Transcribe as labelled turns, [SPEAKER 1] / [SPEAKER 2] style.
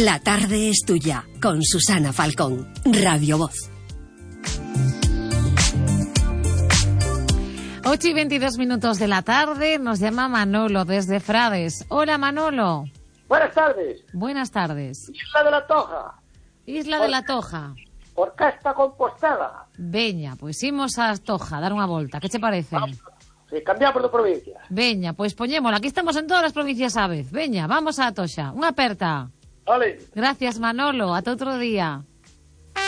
[SPEAKER 1] La tarde es tuya, con Susana Falcón, Radio Voz.
[SPEAKER 2] 8:22 de la tarde, nos llama Manolo desde Frades. Hola, Manolo.
[SPEAKER 3] Buenas tardes.
[SPEAKER 2] Buenas tardes.
[SPEAKER 3] Isla de la Toja.
[SPEAKER 2] Isla de la Toja.
[SPEAKER 3] Por cá está Compostela.
[SPEAKER 2] Veña, pois imos a Toja, dar unha volta. Que che parece?
[SPEAKER 3] Sí, cambiamos de provincia.
[SPEAKER 2] Veña, pois poñémola. Aquí estamos en todas as provincias a vez. Veña, vamos a Toxa. Unha aperta.
[SPEAKER 3] Vale.
[SPEAKER 2] Gracias, Manolo. Ata outro día.